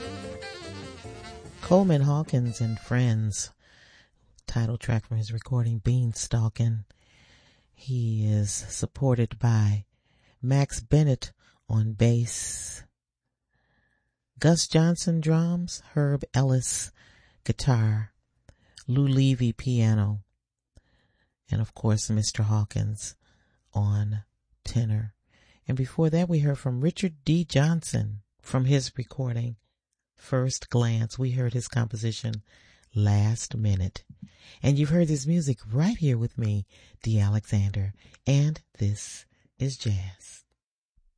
Coleman Hawkins and Friends, title track from his recording Beanstalkin'. He is supported by Max Bennett on bass, Gus Johnson drums, Herb Ellis guitar, Lou Levy piano, and of course Mr. Hawkins on tenor. And before that we heard from Richard D. Johnson from his recording First Glance. We heard his composition Last Minute. And you've heard this music right here with me, Dee Alexander. And this is Jazz.